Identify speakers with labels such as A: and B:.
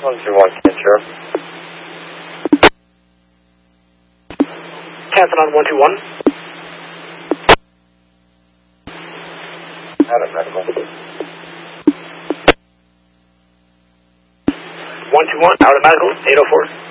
A: 121, Cancer.
B: Captain on 121.
A: Out of medical.
B: 121, out of medical, 804.